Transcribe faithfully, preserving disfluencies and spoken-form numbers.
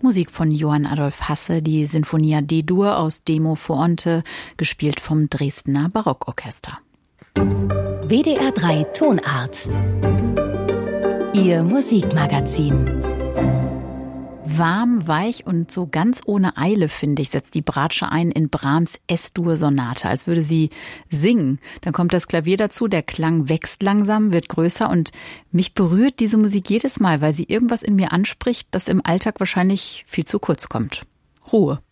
Musik von Johann Adolf Hasse, die Sinfonia D-Dur aus Demo Foonte, gespielt vom Dresdner Barockorchester. W D R drei Tonart. Ihr Musikmagazin. Warm, weich und so ganz ohne Eile, finde ich, setzt die Bratsche ein in Brahms Es-Dur-Sonate, als würde sie singen. Dann kommt das Klavier dazu, der Klang wächst langsam, wird größer und mich berührt diese Musik jedes Mal, weil sie irgendwas in mir anspricht, das im Alltag wahrscheinlich viel zu kurz kommt. Ruhe.